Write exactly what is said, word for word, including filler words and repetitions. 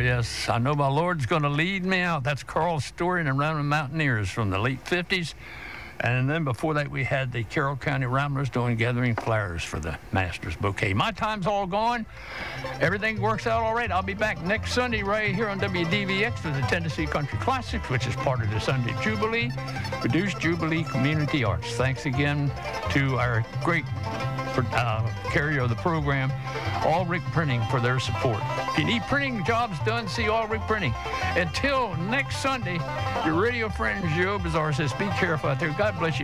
yes. I know my Lord's going to lead me out. That's Carl Story and the Round Mountaineers from the late fifties. And then before that, we had the Carroll County Ramblers doing Gathering Flowers for the Master's Bouquet. My time's all gone. Everything works out all right. I'll be back next Sunday right here on W D V X for the Tennessee Country Classics, which is part of the Sunday Jubilee, produced Jubilee Community Arts. Thanks again to our great uh, carrier of the program, Ulrich Printing, for their support. If you need printing jobs done, see Ulrich Printing. Until next Sunday, your radio friend Joe Bizarre says, be careful out there. God bless you.